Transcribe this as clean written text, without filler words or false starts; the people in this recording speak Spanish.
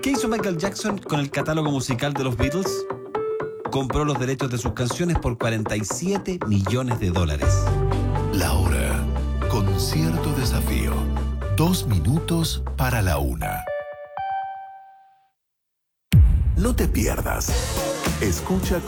¿Qué hizo Michael Jackson con el catálogo musical de los Beatles? Compró los derechos de sus canciones por $47 millones. La hora, con cierto desafío. 2 minutos para la 1. No te pierdas. Escucha